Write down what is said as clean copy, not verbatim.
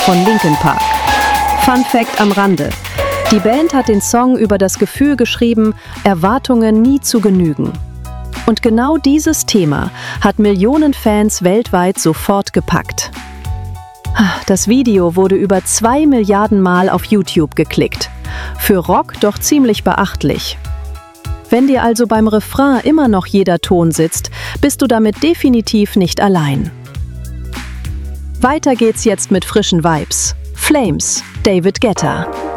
von Linkin Park. Fun Fact am Rande: Die Band hat den Song über das Gefühl geschrieben, Erwartungen nie zu genügen. Und genau dieses Thema hat Millionen Fans weltweit sofort gepackt. Das Video wurde über 2 Milliarden Mal auf YouTube geklickt. Für Rock doch ziemlich beachtlich. Wenn dir also beim Refrain immer noch jeder Ton sitzt, bist du damit definitiv nicht allein. Weiter geht's jetzt mit frischen Vibes. Flames, David Guetta.